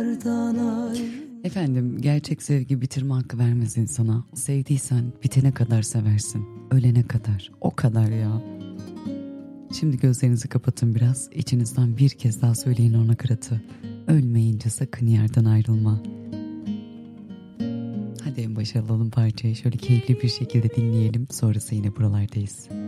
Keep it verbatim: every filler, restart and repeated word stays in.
diyardan ayrı. Efendim, gerçek sevgi bitirme hakkı vermez insana. Sevdiysen bitene kadar seversin. Ölene kadar. O kadar ya. Şimdi gözlerinizi kapatın biraz. İçinizden bir kez daha söyleyin o nakaratı. Ölmeyince sakın yerden ayrılma. Hadi en başa alalım parçayı. Şöyle keyifli bir şekilde dinleyelim. Sonrası yine buralardayız.